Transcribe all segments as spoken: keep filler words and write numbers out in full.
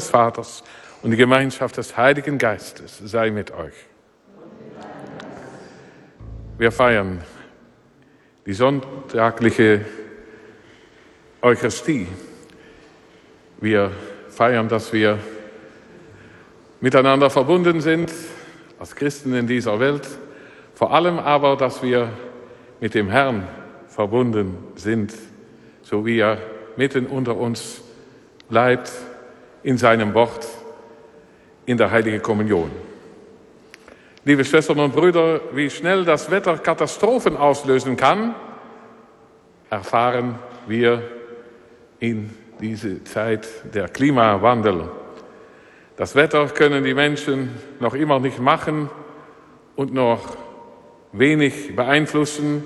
des Vaters und die Gemeinschaft des Heiligen Geistes sei mit euch. Wir feiern die sonntagliche Eucharistie. Wir feiern, dass wir miteinander verbunden sind, als Christen in dieser Welt, vor allem aber, dass wir mit dem Herrn verbunden sind, so wie er mitten unter uns bleibt, in seinem Wort, in der Heiligen Kommunion. Liebe Schwestern und Brüder, wie schnell das Wetter Katastrophen auslösen kann, erfahren wir in diese Zeit der Klimawandel. Das Wetter können die Menschen noch immer nicht machen und noch wenig beeinflussen.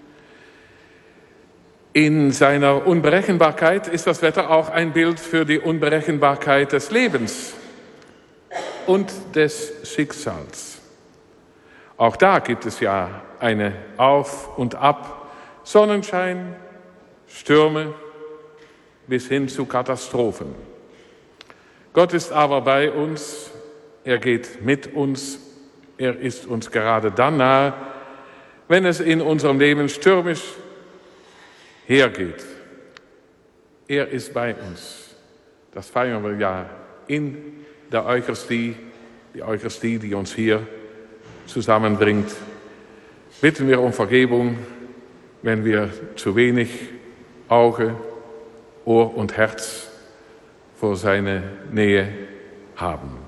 In seiner Unberechenbarkeit ist das Wetter auch ein Bild für die Unberechenbarkeit des Lebens und des Schicksals. Auch da gibt es ja eine Auf und Ab, Sonnenschein, Stürme bis hin zu Katastrophen. Gott ist aber bei uns, er geht mit uns, er ist uns gerade dann nahe, wenn es in unserem Leben stürmisch hergeht. Er ist bei uns. Das feiern wir ja in der Eucharistie, die Eucharistie, die uns hier zusammenbringt. Bitten wir um Vergebung, wenn wir zu wenig Auge, Ohr und Herz vor seine Nähe haben.